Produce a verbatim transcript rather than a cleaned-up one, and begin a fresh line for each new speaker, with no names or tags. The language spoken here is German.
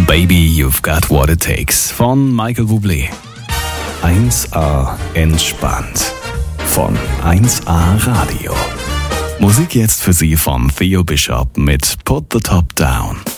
Baby, You've Got What It Takes von Michael Bublé. eins A entspannt von eins A Radio. Musik jetzt für Sie von Theo Bishop mit Put the Top Down.